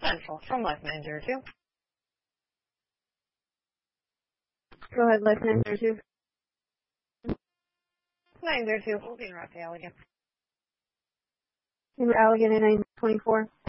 Central from Life 902. Go ahead, Life 902. 902, holding Route to Allegan. In Allegan at 924.